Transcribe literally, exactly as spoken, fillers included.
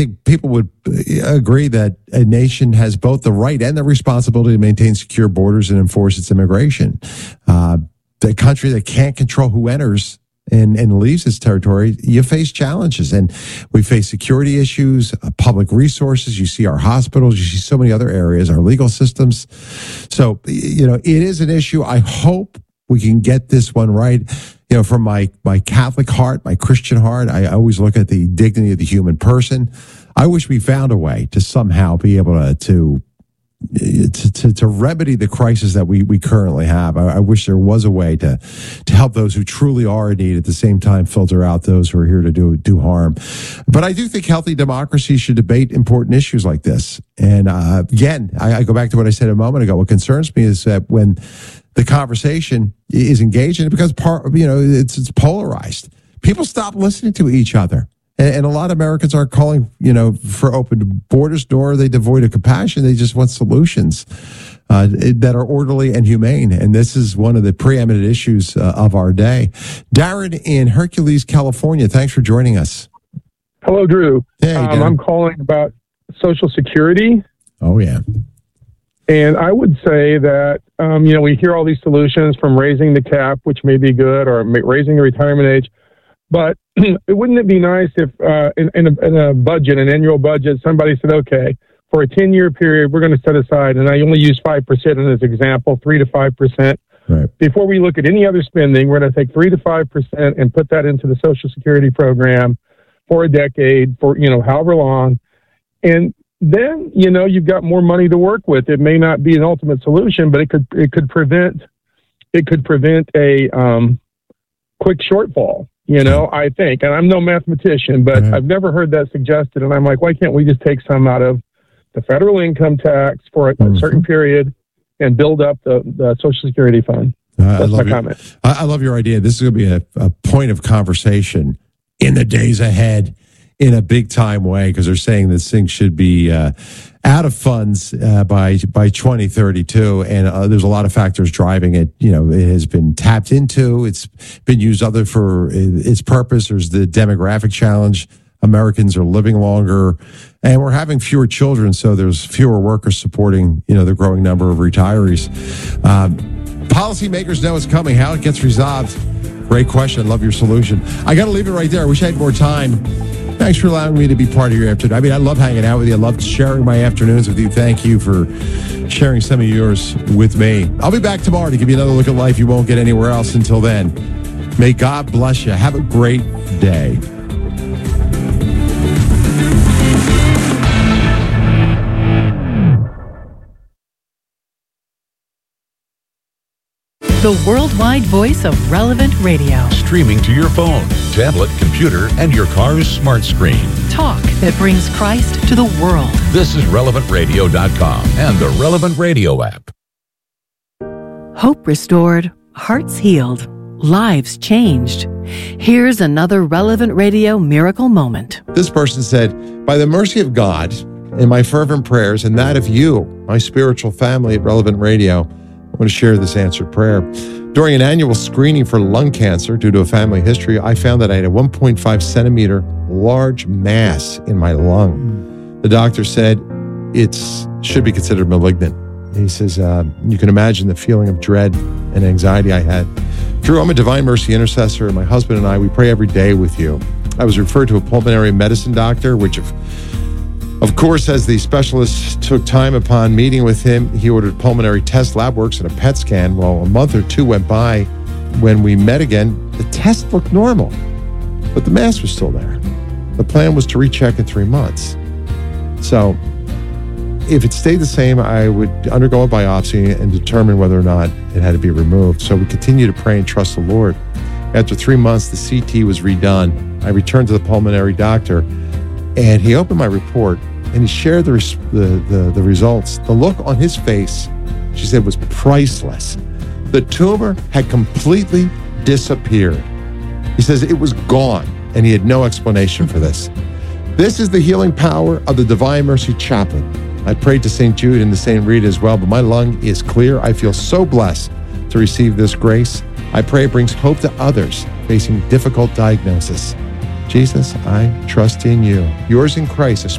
think people would agree that a nation has both the right and the responsibility to maintain secure borders and enforce its immigration. Uh, the country that can't control who enters and, and leaves its territory, you face challenges. And we face security issues, uh, public resources. You see our hospitals. You see so many other areas, our legal systems. So, you know, it is an issue. I hope we can get this one right. You know, from my, my Catholic heart, my Christian heart, I always look at the dignity of the human person. I wish we found a way to somehow be able to to to, to, to remedy the crisis that we, we currently have. I, I wish there was a way to to help those who truly are in need, at the same time filter out those who are here to do do harm. But I do think healthy democracy should debate important issues like this. And uh, again, I, I go back to what I said a moment ago. What concerns me is that when the conversation is engaged in it, because part, you know, it's it's polarized. People stop listening to each other. And, and a lot of Americans aren't calling, you know, for open borders, nor are they devoid of compassion. They just want solutions uh, that are orderly and humane. And this is one of the preeminent issues uh, of our day. Darren in Hercules, California, thanks for joining us. Hello, Drew. Hey, um, I'm calling about Social Security. Oh, yeah. And I would say that, um, you know, we hear all these solutions from raising the cap, which may be good, or raising the retirement age. But wouldn't it be nice if uh, in, in, a, in a budget, an annual budget, somebody said, okay, for a ten-year period, we're going to set aside, and I only use five percent in this example, three to five percent. Right. Before we look at any other spending, we're going to take three to five percent and put that into the Social Security program for a decade, for, you know, however long. And then, you know, you've got more money to work with. It may not be an ultimate solution, but it could it could prevent it could prevent a um, quick shortfall, you know, I think. And I'm no mathematician, but right. I've never heard that suggested. And I'm like, why can't we just take some out of the federal income tax for a, mm-hmm. a certain period and build up the, the Social Security fund? Uh, That's I love my your, comment. I, I love your idea. This is going to be a, a point of conversation in the days ahead, in a big time way, because they're saying this thing should be uh, out of funds uh, by by twenty thirty-two, and uh, there's a lot of factors driving it. You know, it has been tapped into, it's been used other for its purpose. There's the demographic challenge. Americans are living longer, and we're having fewer children, so there's fewer workers supporting, you know, the growing number of retirees. Um, policymakers know it's coming. How it gets resolved, great question. Love your solution. I got to leave it right there. I wish I had more time. Thanks for allowing me to be part of your afternoon. I mean, I love hanging out with you. I love sharing my afternoons with you. Thank you for sharing some of yours with me. I'll be back tomorrow to give you another look at life you won't get anywhere else. Until then, may God bless you. Have a great day. The worldwide voice of Relevant Radio. Streaming to your phone, tablet, computer, and your car's smart screen. Talk that brings Christ to the world. This is relevant radio dot com and the Relevant Radio app. Hope restored, hearts healed, lives changed. Here's another Relevant Radio miracle moment. This person said, by the mercy of God and my fervent prayers and that of you, my spiritual family at Relevant Radio, I want to share this answered prayer. During an annual screening for lung cancer due to a family history, I found that I had a one point five centimeter large mass in my lung. The doctor said it should be considered malignant. He says, uh, you can imagine the feeling of dread and anxiety I had. Drew, I'm a Divine Mercy intercessor, and my husband and I, we pray every day with you. I was referred to a pulmonary medicine doctor, which of Of course, as the specialist took time upon meeting with him, he ordered pulmonary test lab works and a P E T scan. Well, a month or two went by. When we met again, the test looked normal, but the mass was still there. The plan was to recheck in three months. So if it stayed the same, I would undergo a biopsy and determine whether or not it had to be removed. So we continue to pray and trust the Lord. After three months, the C T was redone. I returned to the pulmonary doctor, and he opened my report, and he shared the, the, the, the results. The look on his face, she said, was priceless. The tumor had completely disappeared. He says it was gone, and he had no explanation for this. This is the healing power of the Divine Mercy Chaplain. I prayed to Saint Jude and to Saint Rita as well, but my lung is clear. I feel so blessed to receive this grace. I pray it brings hope to others facing difficult diagnosis. Jesus, I trust in you. Yours in Christ,